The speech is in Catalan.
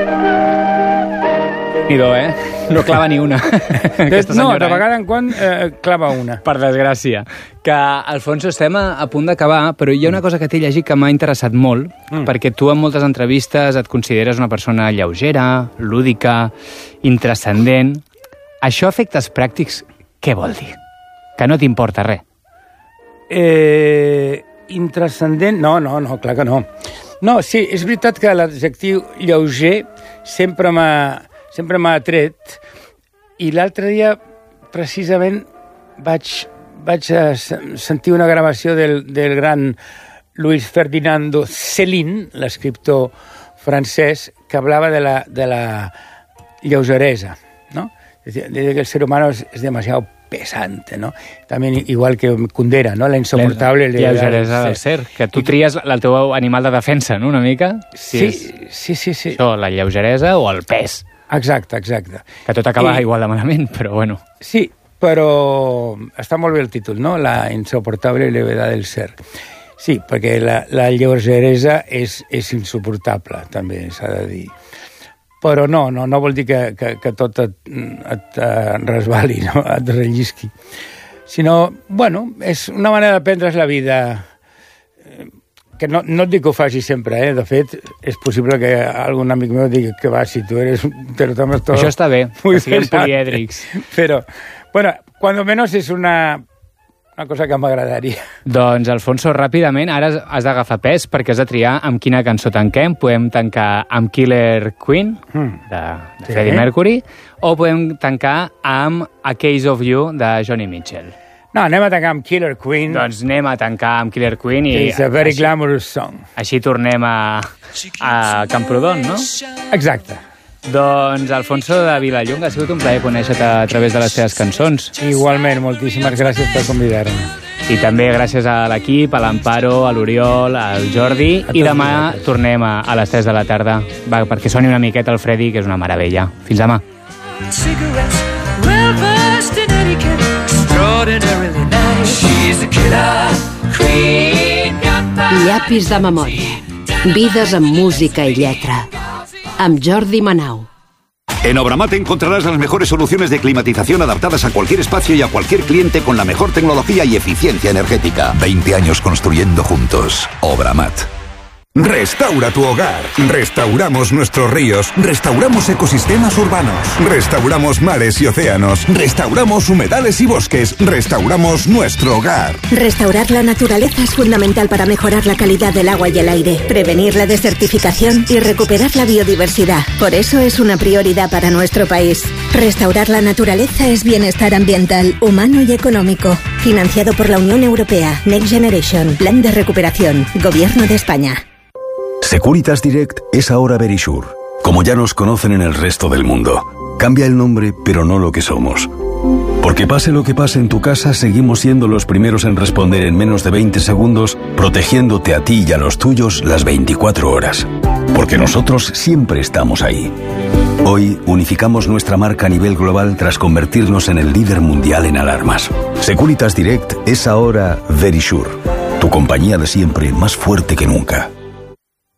Nidó, no clava ni una. No, de vegada en quan clava una. Per desgràcia. Que, Alfonso, estem a punt d'acabar, però hi ha una cosa que t'he llegit que m'ha interessat molt, perquè tu en moltes entrevistes et consideres una persona lleugera, lúdica, intrascendent. Això, efectes pràctics, què vol dir? Que no t'importa res. Intrascendent? No, clar que no. No, sí, és veritat que l'adjectiu lleuger sempre m'ha atret, i l'altre dia, precisament, vaig sentir una gravació del gran Luis Ferdinando Céline, l'escriptor francès, que hablava de la lleugeresa, ¿no? Decía que el ser humano es demasiado pesante, ¿no? También igual que Kundera, ¿no? La insoportable lleugeresa del ser, que tu tries el teu animal de defensa, no?, una mica? Sí. Això, la lleugeresa o el pes. Exacte. Que tot acaba igual de malament, però bueno. Sí, però està molt bé el títol, no? La insoportable levedad del ser. Sí, perquè la lleugeresa és insuportable, també s'ha de dir. Però no vol dir que tot et resbali, no? Et rellisqui. Sinó, bueno, és una manera de prendre's la vida, que no et dic que ho faci sempre, De fet, és possible que algun amic meu digui que va, si tu eres... Això està bé, que siguem polièdrics. Però, bueno, cuando menos és una cosa que m'agradaria. Doncs, Alfonso, ràpidament, ara has d'agafar pes perquè has de triar amb quina cançó tanquem. Podem tancar amb Killer Queen, de Freddie Mercury, o podem tancar amb A Case of You, de Joni Mitchell. No, anem a tancar amb Killer Queen. Doncs anem a tancar amb Killer Queen. It's a very glamorous song. Així tornem a Camprodon, no? Exacte. Doncs, Alfonso de Vilallonga, ha sigut un plaer conèixer-te a través de les teves cançons. Igualment, moltíssimes gràcies per convidar-me. I també gràcies a l'equip, a l'Amparo, a l'Oriol, al Jordi, i demà tornem a les 3 de la tarda, perquè soni una miqueta el Freddy, que és una meravella. Fins demà. Llapis de memòria. Vides amb música i lletra. Amb Jordi Manau. En Obramat encontrarás las mejores soluciones de climatización adaptadas a cualquier espacio y a cualquier cliente con la mejor tecnología y eficiencia energética. 20 años construyendo juntos. Obramat. Restaura tu hogar. Restauramos nuestros ríos. Restauramos ecosistemas urbanos. Restauramos mares y océanos. Restauramos humedales y bosques. Restauramos nuestro hogar. Restaurar la naturaleza es fundamental para mejorar la calidad del agua y el aire, prevenir la desertificación y recuperar la biodiversidad. Por eso es una prioridad para nuestro país. Restaurar la naturaleza es bienestar ambiental, humano y económico. Financiado por la Unión Europea. Next Generation. Plan de recuperación. Gobierno de España. Securitas Direct es ahora Verisure, como ya nos conocen en el resto del mundo. Cambia el nombre, pero no lo que somos. Porque pase lo que pase en tu casa, seguimos siendo los primeros en responder en menos de 20 segundos, protegiéndote a ti y a los tuyos las 24 horas. Porque nosotros siempre estamos ahí. Hoy unificamos nuestra marca a nivel global tras convertirnos en el líder mundial en alarmas. Securitas Direct es ahora Verisure, tu compañía de siempre más fuerte que nunca.